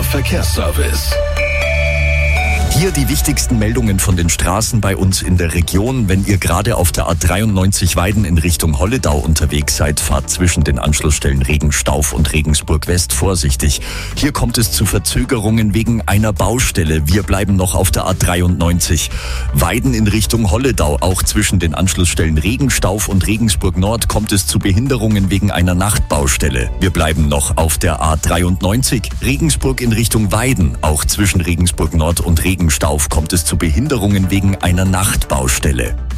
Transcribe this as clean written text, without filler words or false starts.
Verkehrsservice. Hier die wichtigsten Meldungen von den Straßen bei uns in der Region. Wenn ihr gerade auf der A93 Weiden in Richtung Holledau unterwegs seid, fahrt zwischen den Anschlussstellen Regenstauf und Regensburg West vorsichtig. Hier kommt es zu Verzögerungen wegen einer Baustelle. Wir bleiben noch auf der A93. Weiden in Richtung Holledau, auch zwischen den Anschlussstellen Regenstauf und Regensburg Nord kommt es zu Behinderungen wegen einer Nachtbaustelle. Wir bleiben noch auf der A93. Regensburg in Richtung Weiden, auch zwischen Regensburg Nord und Regenstauf kommt es zu Behinderungen wegen einer Nachtbaustelle.